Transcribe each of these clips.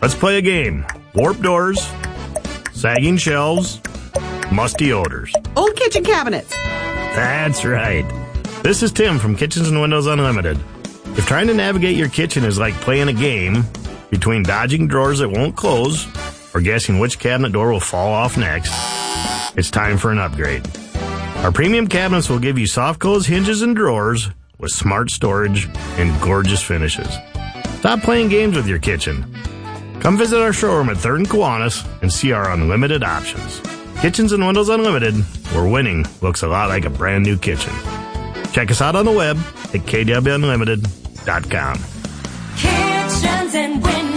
Let's play a game. Warped doors, sagging shelves, musty odors. Old kitchen cabinets. That's right. This is Tim from Kitchens and Windows Unlimited. If trying to navigate your kitchen is like playing a game between dodging drawers that won't close or guessing which cabinet door will fall off next, it's time for an upgrade. Our premium cabinets will give you soft close hinges and drawers with smart storage and gorgeous finishes. Stop playing games with your kitchen. Come visit our showroom at 3rd and Kiwanis and see our unlimited options. Kitchens and Windows Unlimited, where winning looks a lot like a brand new kitchen. Check us out on the web at kwunlimited.com. Kitchens and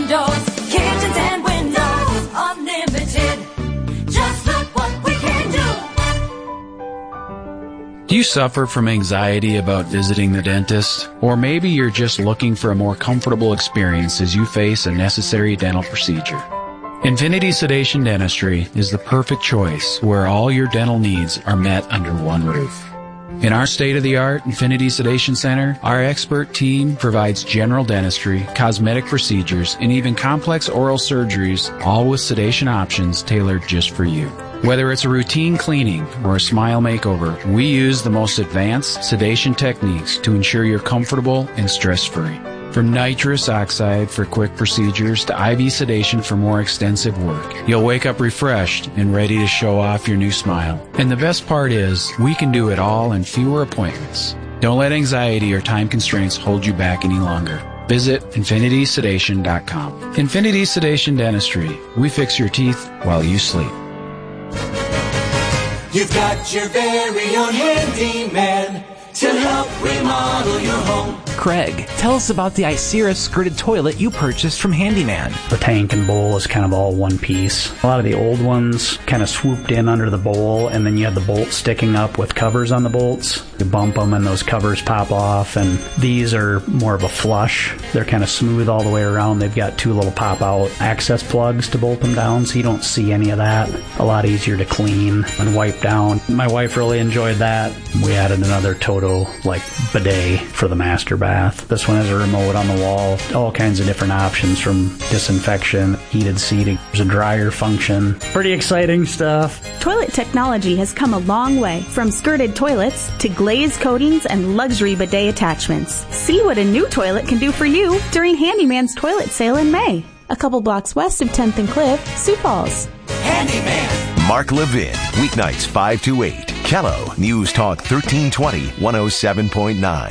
Windows Unlimited. Just look what we can do. Do you suffer from anxiety about visiting the dentist? Or maybe you're just looking for a more comfortable experience as you face a necessary dental procedure. Infinity Sedation Dentistry is the perfect choice where all your dental needs are met under one roof. In our state-of-the-art Infinity Sedation Center, our expert team provides general dentistry, cosmetic procedures, and even complex oral surgeries, all with sedation options tailored just for you. Whether it's a routine cleaning or a smile makeover, we use the most advanced sedation techniques to ensure you're comfortable and stress-free. From nitrous oxide for quick procedures to IV sedation for more extensive work, you'll wake up refreshed and ready to show off your new smile. And the best part is, we can do it all in fewer appointments. Don't let anxiety or time constraints hold you back any longer. Visit infinitysedation.com. Infinity Sedation Dentistry. We fix your teeth while you sleep. You've got your very own handyman to help remodel your home. Craig, tell us about the Icera skirted toilet you purchased from Handyman. The tank and bowl is kind of all one piece. A lot of the old ones kind of swooped in under the bowl, and then you have the bolts sticking up with covers on the bolts. You bump them and those covers pop off, and these are more of a flush. They're kind of smooth all the way around. They've got 2 little pop-out access plugs to bolt them down, so you don't see any of that. A lot easier to clean and wipe down. My wife really enjoyed that. We added another Toto bidet for the master bath. This one has a remote on the wall, all kinds of different options from disinfection, heated seating, there's a dryer function. Pretty exciting stuff. Toilet technology has come a long way, from skirted toilets to glazed coatings and luxury bidet attachments. See what a new toilet can do for you during Handyman's toilet sale in May. A couple blocks west of 10th and Cliff, Sioux Falls. Handyman. Mark Levin, weeknights 5 to 8. Kello, News Talk 1320, 107.9.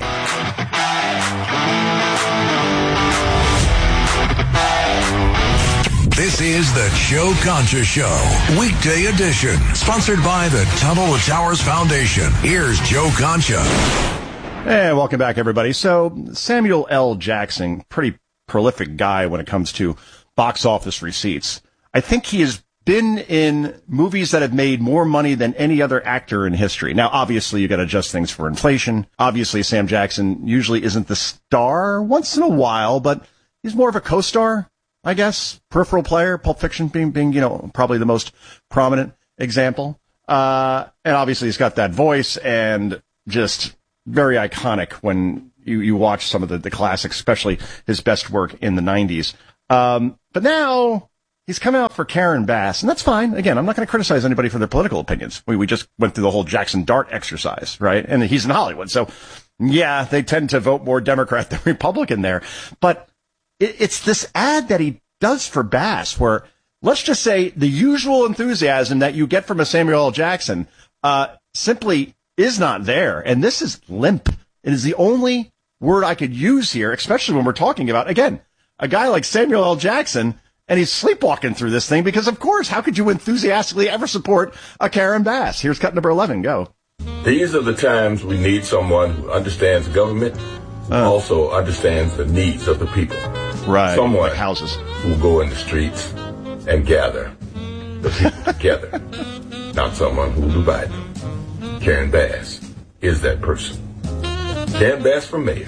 This is the Joe Concha Show, weekday edition, sponsored by the Tunnel to Towers Foundation. Here's Joe Concha. Hey, welcome back, everybody. So, Samuel L. Jackson, pretty prolific guy when it comes to box office receipts. I think he has been in movies that have made more money than any other actor in history. Now, obviously, you got to adjust things for inflation. Obviously, Sam Jackson usually isn't the star once in a while, but he's more of a co-star, I guess. Peripheral player, Pulp Fiction being probably the most prominent example. And obviously, he's got that voice and just very iconic when you watch some of the classics, especially his best work in the 90s. But now he's coming out for Karen Bass, and that's fine. Again, I'm not going to criticize anybody for their political opinions. We just went through the whole Jackson Dart exercise, right? And he's in Hollywood. So, yeah, they tend to vote more Democrat than Republican there. But it's this ad that he does for Bass where, let's just say, the usual enthusiasm that you get from a Samuel L. Jackson simply is not there. And this is limp. It is the only word I could use here, especially when we're talking about, again, a guy like Samuel L. Jackson, and he's sleepwalking through this thing because, of course, how could you enthusiastically ever support a Karen Bass? Here's cut number 11. Go. These are the times we need someone who understands government, also understands the needs of the people. Right. Someone like houses who will go in the streets and gather the people together, not someone who will divide them. Karen Bass is that person. Karen Bass for mayor.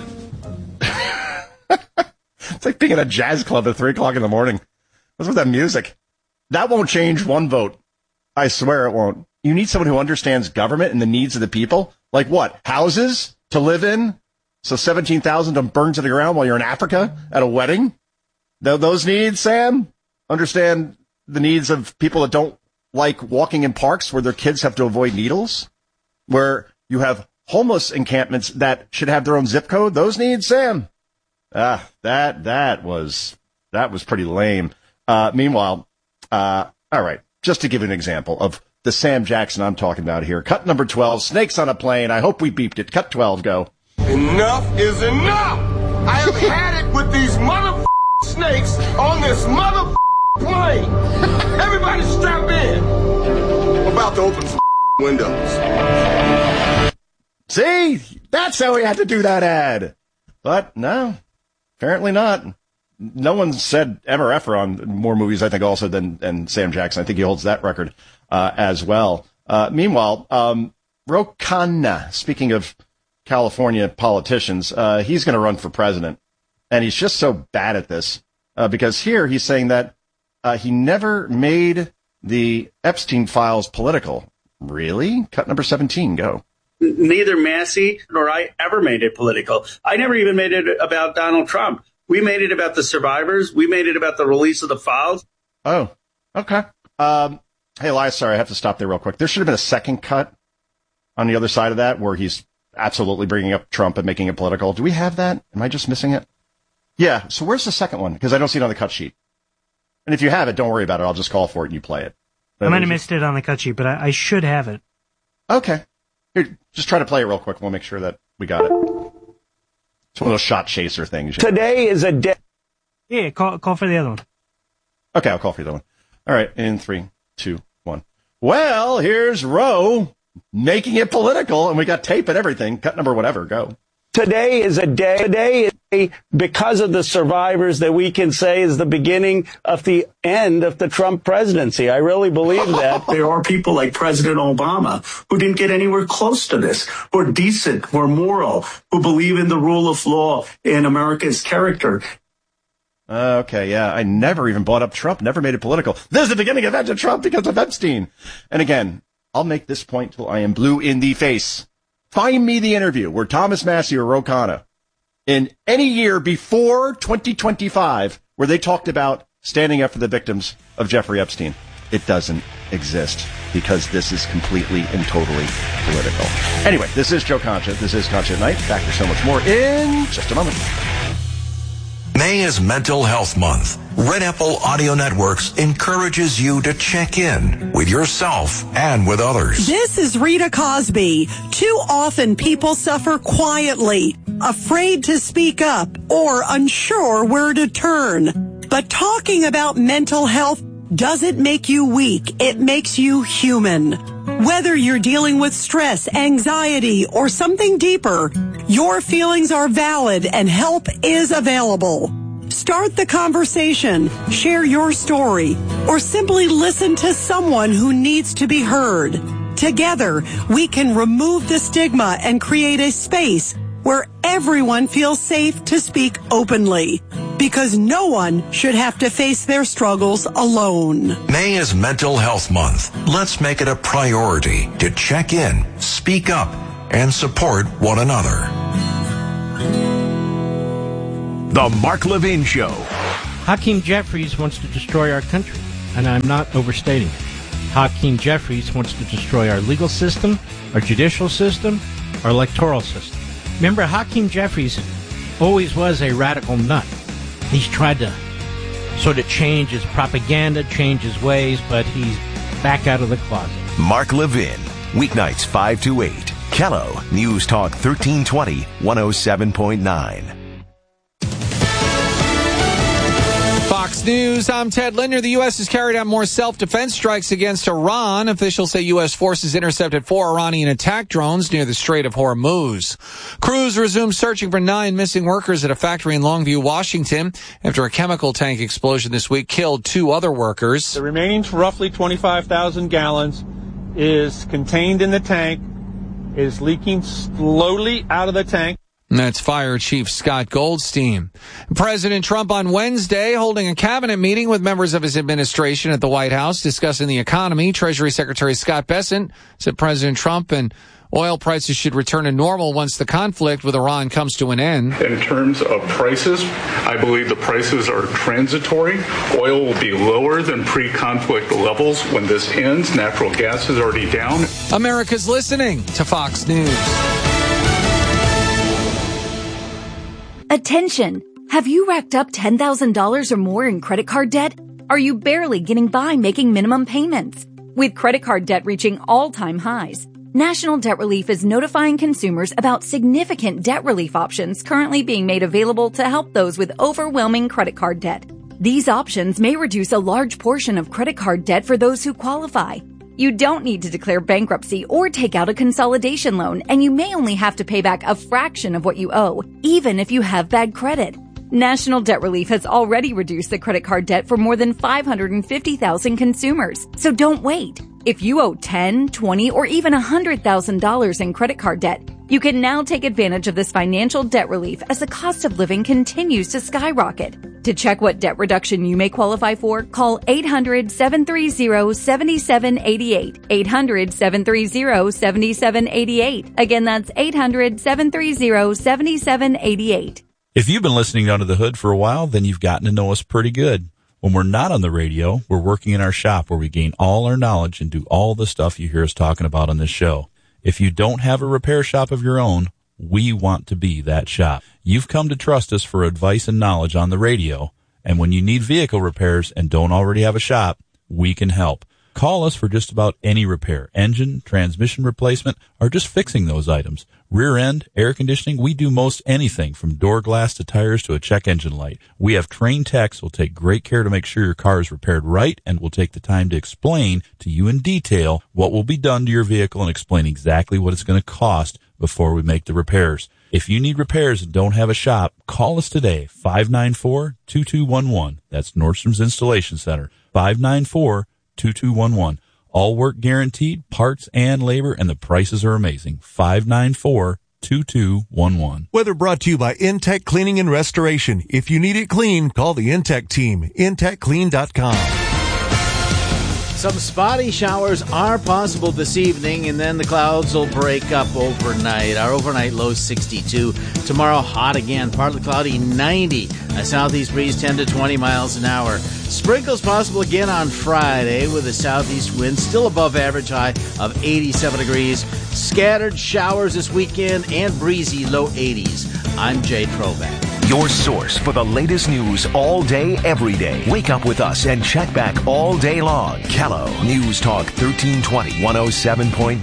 It's like being at a jazz club at 3 o'clock in the morning. What's with that music? That won't change one vote. I swear it won't. You need someone who understands government and the needs of the people. Like what? Houses to live in? So 17,000 don't burn to the ground while you're in Africa at a wedding? Those needs, Sam? understand the needs of people that don't like walking in parks where their kids have to avoid needles, where you have homeless encampments that should have their own zip code. Those needs, Sam. That was pretty lame. Meanwhile, all right, just to give an example of the Sam Jackson I'm talking about here. Cut number 12, Snakes on a Plane. I hope we beeped it. Cut 12, go. Enough is enough! I have had it with these snakes on this plane! Everybody strap in! I'm about to open some windows. See? That's how we had to do that ad. But no, apparently not. No one said MRF on more movies, I think, also than Sam Jackson. I think he holds that record as well. Meanwhile, Ro Khanna, speaking of California politicians, he's going to run for president. And he's just so bad at this because here he's saying that he never made the Epstein files political. Really? Cut number 17, go. Neither Massey nor I ever made it political. I never even made it about Donald Trump. We made it about the survivors. We made it about the release of the files. Oh, okay. Hey, Elias, sorry, I have to stop there real quick. There should have been a second cut on the other side of that where he's absolutely bringing up Trump and making it political. Do we have that? Am I just missing it? Yeah, so where's the second one? Because I don't see it on the cut sheet. And if you have it, don't worry about it. I'll just call for it and you play it. I might have missed it on the cut sheet, but I should have it. Okay. Here, just try to play it real quick. We'll make sure that we got it. It's one of those shot chaser things. Today is a day. Yeah, call for the other one. Okay, I'll call for the other one. All right, in 3, 2, 1. Well, here's Roe making it political, and we got tape and everything. Cut number whatever, go. Today is a day. Today is a, because of the survivors that we can say is the beginning of the end of the Trump presidency. I really believe that. There are people like President Obama who didn't get anywhere close to this, who are decent, who are moral, who believe in the rule of law in America's character. Okay, yeah, I never even brought up Trump, never made it political. This is the beginning of end of Trump because of Epstein. And again, I'll make this point till I am blue in the face. Find me the interview where Thomas Massey or Ro Khanna in any year before 2025 where they talked about standing up for the victims of Jeffrey Epstein. It doesn't exist because this is completely and totally political. Anyway, this is Joe Concha. This is Concha at Night. Back to so much more in just a moment. May is Mental Health Month. Red Apple Audio Networks encourages you to check in with yourself and with others. This is Rita Cosby. Too often people suffer quietly, afraid to speak up, or unsure where to turn. But talking about mental health doesn't make you weak. It makes you human. Whether you're dealing with stress, anxiety, or something deeper, your feelings are valid and help is available. Start the conversation, share your story, or simply listen to someone who needs to be heard. Together, we can remove the stigma and create a space where everyone feels safe to speak openly. Because no one should have to face their struggles alone. May is Mental Health Month. Let's make it a priority to check in, speak up, and support one another. The Mark Levin Show. Hakeem Jeffries wants to destroy our country, and I'm not overstating it. Hakeem Jeffries wants to destroy our legal system, our judicial system, our electoral system. Remember, Hakeem Jeffries always was a radical nut. He's tried to sort of change his propaganda, change his ways, but he's back out of the closet. Mark Levin, weeknights 5 to 8. Kello, News Talk 1320, 107.9. Fox News, I'm Ted Linder. The U.S. has carried out more self-defense strikes against Iran. Officials say U.S. forces intercepted 4 Iranian attack drones near the Strait of Hormuz. Crews resumed searching for 9 missing workers at a factory in Longview, Washington, after a chemical tank explosion this week killed 2 other workers. The remaining roughly 25,000 gallons is contained in the tank, is leaking slowly out of the tank. That's Fire Chief Scott Goldstein. President Trump on Wednesday holding a cabinet meeting with members of his administration at the White House discussing the economy. Treasury Secretary Scott Bessent said President Trump and Oil prices should return to normal once the conflict with Iran comes to an end. In terms of prices, I believe the prices are transitory. Oil will be lower than pre-conflict levels when this ends. Natural gas is already down. America's listening to Fox News. Attention! Have you racked up $10,000 or more in credit card debt? Are you barely getting by making minimum payments? With credit card debt reaching all-time highs, National Debt Relief is notifying consumers about significant debt relief options currently being made available to help those with overwhelming credit card debt. These options may reduce a large portion of credit card debt for those who qualify. You don't need to declare bankruptcy or take out a consolidation loan, and you may only have to pay back a fraction of what you owe, even if you have bad credit. National Debt Relief has already reduced the credit card debt for more than 550,000 consumers. So don't wait. If you owe $10,000, $20,000, or even $100,000 in credit card debt, you can now take advantage of this financial debt relief as the cost of living continues to skyrocket. To check what debt reduction you may qualify for, call 800-730-7788. 800-730-7788. Again, that's 800-730-7788. If you've been listening to Under the Hood for a while, then you've gotten to know us pretty good. When we're not on the radio, we're working in our shop where we gain all our knowledge and do all the stuff you hear us talking about on this show. If you don't have a repair shop of your own, we want to be that shop. You've come to trust us for advice and knowledge on the radio, and when you need vehicle repairs and don't already have a shop, we can help. Call us for just about any repair, engine, transmission replacement, or just fixing those items. Rear end, air conditioning, we do most anything from door glass to tires to a check engine light. We have trained techs who will take great care to make sure your car is repaired right and will take the time to explain to you in detail what will be done to your vehicle and explain exactly what it's going to cost before we make the repairs. If you need repairs and don't have a shop, call us today, 594-2211. That's Nordstrom's Installation Center, 594-2211. All work guaranteed, parts and labor, and the prices are amazing. 594-2211. Weather brought to you by Intech Cleaning and Restoration. If you need it clean, call the Intech team. IntechClean.com. Some spotty showers are possible this evening, and then the clouds will break up overnight. Our overnight low 62. Tomorrow, hot again, partly cloudy, 90. A southeast breeze 10 to 20 miles an hour. Sprinkles possible again on Friday with a southeast wind still above average, high of 87 degrees. Scattered showers this weekend and breezy low 80s. I'm Jay Trovac. Your source for the latest news all day, every day. Wake up with us and check back all day long. Callow News Talk 1320, 107.9.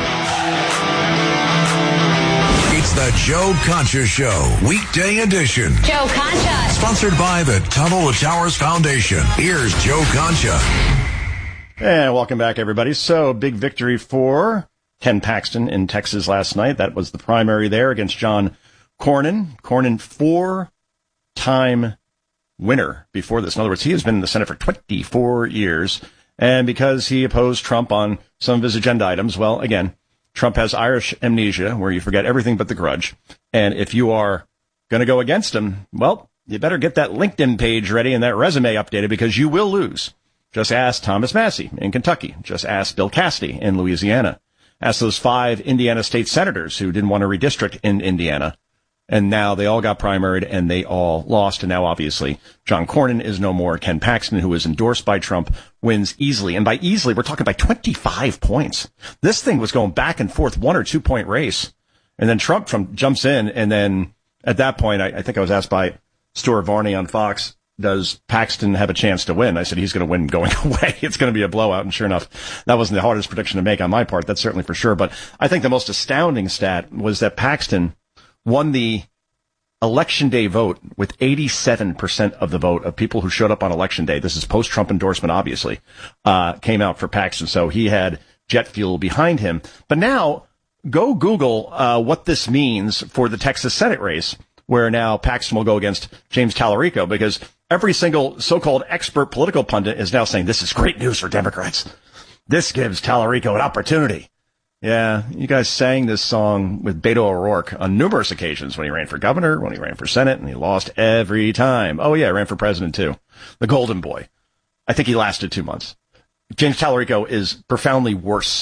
It's the Joe Concha Show, weekday edition. Joe Concha. Sponsored by the Tunnel to Towers Foundation. Here's Joe Concha. And welcome back, everybody. So, big victory for Ken Paxton in Texas last night. That was the primary there against John Cornyn. Cornyn, 4-time winner before this. In other words, he has been in the Senate for 24 years. And because he opposed Trump on some of his agenda items, well, again, Trump has Irish amnesia, where you forget everything but the grudge. And if you are going to go against him, well, you better get that LinkedIn page ready and that resume updated, because you will lose. Just ask Thomas Massie in Kentucky. Just ask Bill Cassidy in Louisiana. Ask those 5 Indiana state senators who didn't want to redistrict in Indiana. And now they all got primaried and they all lost. And now, obviously, John Cornyn is no more. Ken Paxton, who is endorsed by Trump, wins easily. And by easily, we're talking by 25 points. This thing was going back and forth, 1 or 2 point race. And then Trump jumps in. And then at that point, I think I was asked by Stuart Varney on Fox, does Paxton have a chance to win? I said, he's going to win going away. It's going to be a blowout. And sure enough, that wasn't the hardest prediction to make on my part. That's certainly for sure. But I think the most astounding stat was that Paxton won the election day vote with 87% of the vote of people who showed up on election day. This is post-Trump endorsement, obviously, came out for Paxton. So he had jet fuel behind him. But now go Google what this means for the Texas Senate race, where now Paxton will go against James Tallarico, because every single so-called expert political pundit is now saying this is great news for Democrats. This gives Tallarico an opportunity. Yeah, you guys sang this song with Beto O'Rourke on numerous occasions when he ran for governor, when he ran for Senate, and he lost every time. Oh, yeah, ran for president, too. The golden boy. I think he lasted 2 months. James Tallarico is profoundly worse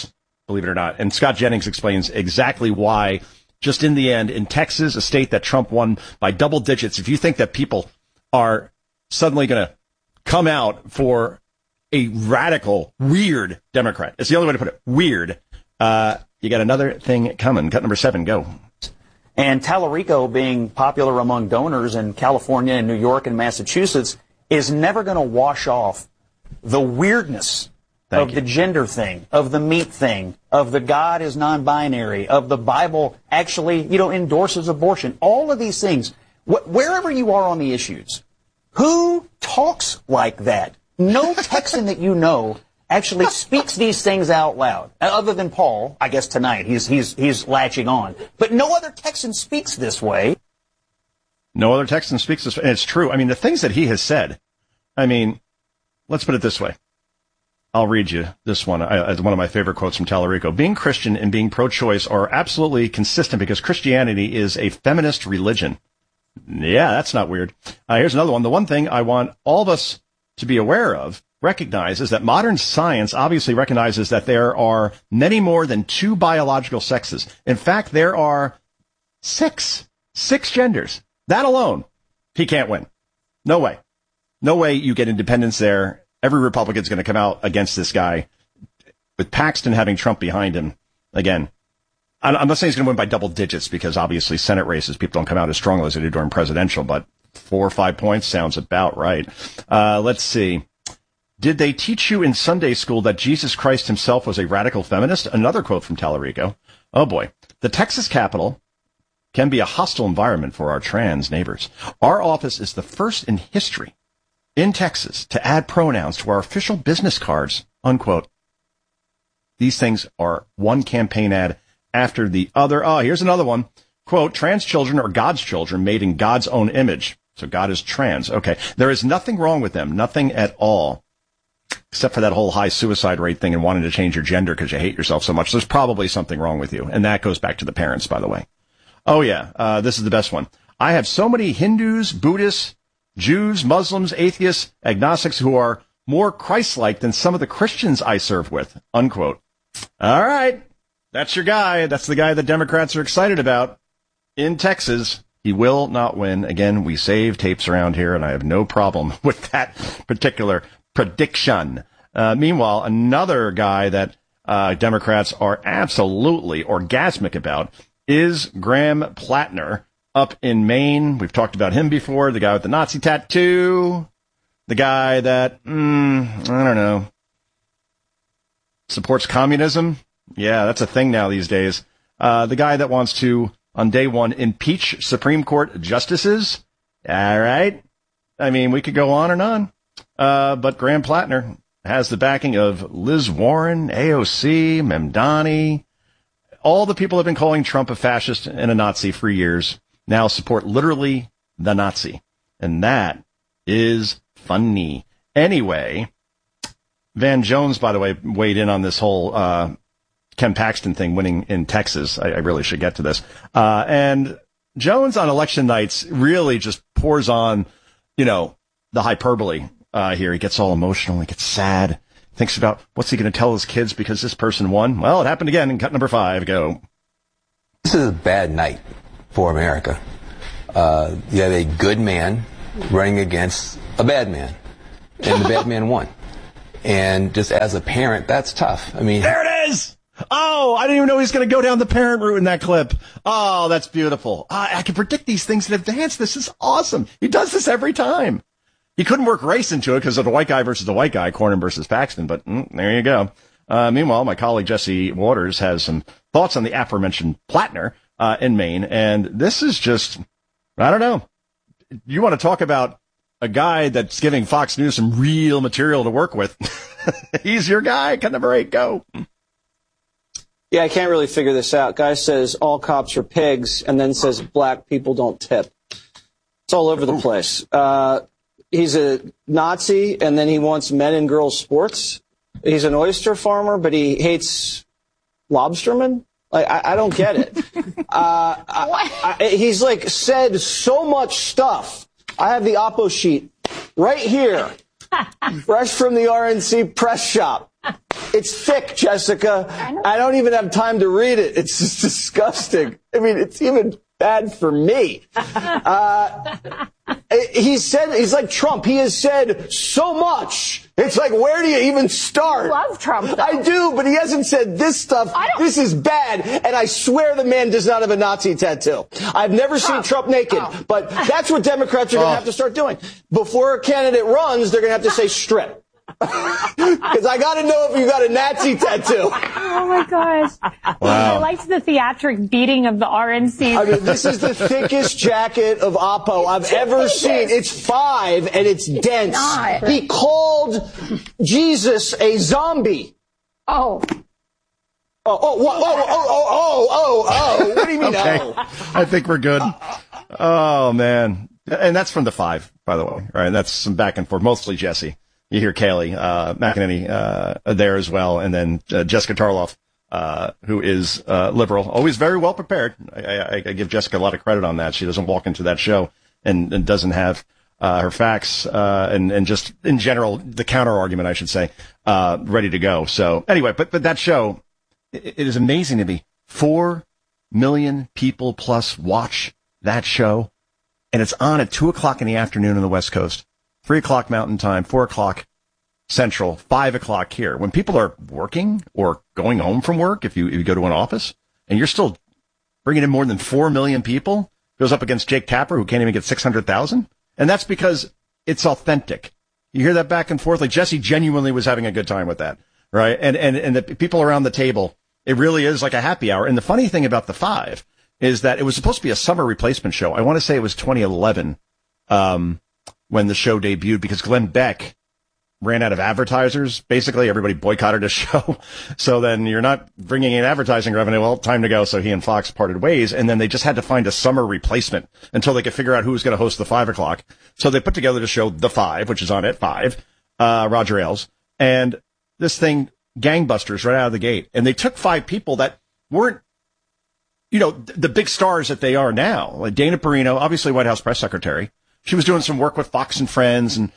believe it or not. And Scott Jennings explains exactly why, just in the end, in Texas, a state that Trump won by double digits, if you think that people are suddenly going to come out for a radical, weird Democrat, it's the only way to put it, weird, you got another thing coming. Cut number 7, go. And Tallarico, being popular among donors in California and New York and Massachusetts, is never going to wash off the weirdness of the gender thing, of the meat thing, of the God is non-binary, of the Bible actually, endorses abortion. All of these things, wherever you are on the issues, who talks like that? No Texan that you know actually speaks these things out loud. Other than Paul, I guess tonight, he's latching on. But no other Texan speaks this way. No other Texan speaks this way. And it's true. I mean, the things that he has said, let's put it this way. I'll read you this one. One of my favorite quotes from Tallarico. Being Christian and being pro-choice are absolutely consistent because Christianity is a feminist religion. Yeah, that's not weird. Here's another one. The one thing I want all of us to be aware of, recognize, is that modern science obviously recognizes that there are many more than 2 biological sexes. In fact, there are 6 genders. That alone, he can't win. No way. No way you get independence there. Every Republican's going to come out against this guy. With Paxton having Trump behind him, again, I'm not saying he's going to win by double digits because obviously Senate races, people don't come out as strongly as they do during presidential, but 4 or 5 points sounds about right. Let's see. Did they teach you in Sunday school that Jesus Christ himself was a radical feminist? Another quote from Tallarico. Oh boy. The Texas Capitol can be a hostile environment for our trans neighbors. Our office is the first in history in Texas to add pronouns to our official business cards, unquote. These things are one campaign ad after the other. Oh, here's another one. Quote, trans children are God's children made in God's own image. So God is trans. Okay. There is nothing wrong with them. Nothing at all. Except for that whole high suicide rate thing and wanting to change your gender because you hate yourself so much. There's probably something wrong with you. And that goes back to the parents, by the way. Oh, yeah. This is the best one. I have so many Hindus, Buddhists, Jews, Muslims, atheists, agnostics who are more Christ-like than some of the Christians I serve with, unquote. All right. That's your guy. That's the guy that Democrats are excited about in Texas. He will not win. Again, we save tapes around here, and I have no problem with that particular prediction. Meanwhile, another guy that Democrats are absolutely orgasmic about is Graham Plattner up in Maine. We've talked about him before, the guy with the Nazi tattoo, the guy that, I don't know, supports communism. Yeah, that's a thing now these days. The guy that wants to, on day one, impeach Supreme Court justices. All right. I mean, we could go on and on. But Graham Plattner has the backing of Liz Warren, AOC, Mamdani. All the people have been calling Trump a fascist and a Nazi for years now support literally the Nazi. And that is funny. Anyway, Van Jones, by the way, weighed in on this whole Ken Paxton thing winning in Texas. I really should get to this. And Jones on election nights really just pours on, the hyperbole here. He gets all emotional. He gets sad. Thinks about what's he going to tell his kids because this person won. Well, it happened again in cut number 5. Go. This is a bad night for America. You have a good man running against a bad man, and the bad man won. And just as a parent, that's tough. I mean, there it is. Oh, I didn't even know he was going to go down the parent route in that clip. Oh, that's beautiful. I can predict these things in advance. This is awesome. He does this every time. He couldn't work race into it because of the white guy versus the white guy, Cornyn versus Paxton, but there you go. Meanwhile, my colleague Jesse Waters has some thoughts on the aforementioned Plattner in Maine, and this is just, I don't know. You want to talk about a guy that's giving Fox News some real material to work with. He's your guy. Cut number 8, go. Yeah, I can't really figure this out. Guy says all cops are pigs and then says black people don't tip. It's all over the place. He's a Nazi and then he wants men and girls sports. He's an oyster farmer, but he hates lobstermen. Like, I don't get it. He's like said so much stuff. I have the oppo sheet right here, fresh from the RNC press shop. It's thick, Jessica. I don't even have time to read it. It's just disgusting. I mean, it's even bad for me. He's like Trump. He has said so much. It's like, where do you even start? I love Trump, though. I do, but he hasn't said this stuff. This is bad. And I swear the man does not have a Nazi tattoo. I've never seen Trump naked, but that's what Democrats are going to have to start doing. Before a candidate runs, they're going to have to say strip. Because I got to know if you got a Nazi tattoo. Oh, my gosh. Wow. I liked the theatric beating of the RNC. I mean, this is the thickest jacket of Oppo I've ever seen. It's 5, and it's dense. He called Jesus a zombie. Oh. What do you mean, okay. I think we're good. Oh, man. And that's from the 5, by the way. Right? That's some back and forth, mostly Jesse. You hear Kayleigh McEnany there as well, and then Jessica Tarloff, who is liberal, always very well prepared. I give Jessica a lot of credit on that. She doesn't walk into that show and doesn't have her facts and just in general the counter argument, I should say, ready to go. So anyway, but that show, it is amazing to me. 4 million people plus watch that show, and it's on at 2:00 in the afternoon on the West Coast. 3:00 Mountain Time, 4:00 Central, 5:00 here. When people are working or going home from work, if you go to an office and you're still bringing in more than 4 million people, goes up against Jake Tapper, who can't even get 600,000. And that's because it's authentic. You hear that back and forth. Like Jesse genuinely was having a good time with that, right? And the people around the table, it really is like a happy hour. And the funny thing about the 5 is that it was supposed to be a summer replacement show. I want to say it was 2011. When the show debuted, because Glenn Beck ran out of advertisers. Basically, everybody boycotted his show. So then you're not bringing in advertising revenue. Well, time to go. So he and Fox parted ways. And then they just had to find a summer replacement until they could figure out who was going to host the 5:00. So they put together the show The 5, which is on at 5, Roger Ailes. And this thing, gangbusters right out of the gate. And they took 5 people that weren't, the big stars that they are now. Like Dana Perino, obviously White House press secretary. She was doing some work with Fox and Friends and,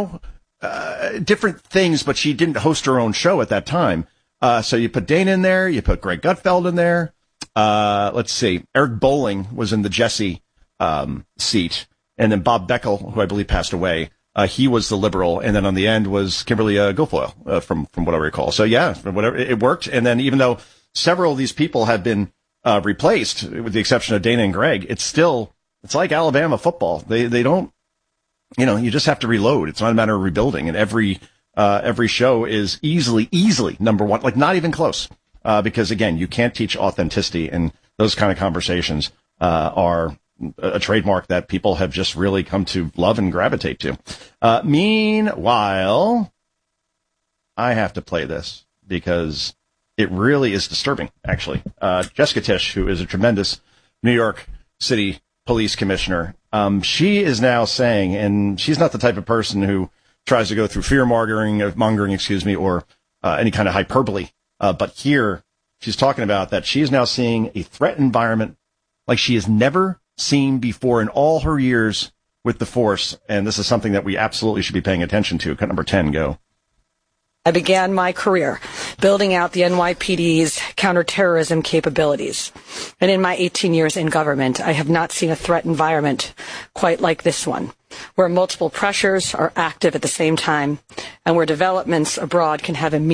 different things, but she didn't host her own show at that time. So you put Dana in there, you put Greg Gutfeld in there. Let's see. Eric Bolling was in the Jesse seat. And then Bob Beckel, who I believe passed away, he was the liberal. And then on the end was Kimberly Guilfoyle, from what I recall. So yeah, whatever, it worked. And then even though several of these people have been replaced, with the exception of Dana and Greg, it's like Alabama football. They don't, you just have to reload. It's not a matter of rebuilding. And every show is easily number 1, like not even close. Because again, you can't teach authenticity, and those kind of conversations, are a trademark that people have just really come to love and gravitate to. Meanwhile, I have to play this because it really is disturbing, actually. Jessica Tisch, who is a tremendous New York City police commissioner, she is now saying, and she's not the type of person who tries to go through fear mongering, or any kind of hyperbole. But here she's talking about that she is now seeing a threat environment like she has never seen before in all her years with the force. And this is something that we absolutely should be paying attention to. Cut number 10, go. I began my career building out the NYPD's counterterrorism capabilities. And in my 18 years in government, I have not seen a threat environment quite like this one, where multiple pressures are active at the same time and where developments abroad can have immediate